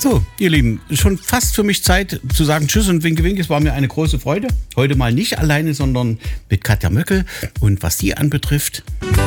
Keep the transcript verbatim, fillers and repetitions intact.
So, ihr Lieben, schon fast für mich Zeit zu sagen Tschüss und Winke Winke. Es war mir eine große Freude. Heute mal nicht alleine, sondern mit Katja Möckel. Und was die anbetrifft...